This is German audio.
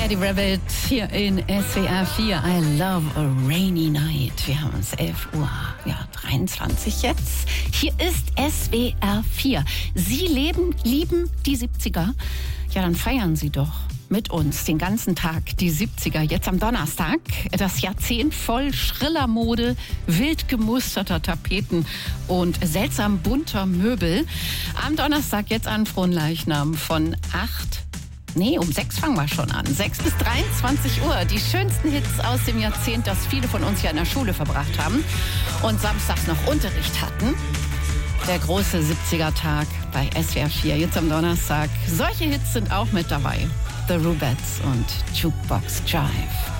Eddie Rabbitt hier in SWR 4. I love a rainy night. Wir haben es 11:23 jetzt. Hier ist SWR 4. Sie lieben die 70er? Ja, dann feiern Sie doch mit uns den ganzen Tag die 70er. Jetzt am Donnerstag, das Jahrzehnt voll schriller Mode, wild gemusterter Tapeten und seltsam bunter Möbel. Am Donnerstag jetzt an Fronleichnam von 6 fangen wir schon an. 6 bis 23 Uhr. Die schönsten Hits aus dem Jahrzehnt, das viele von uns ja in der Schule verbracht haben und samstags noch Unterricht hatten. Der große 70er-Tag bei SWR 4, jetzt am Donnerstag. Solche Hits sind auch mit dabei. The Rubettes und Jukebox Jive.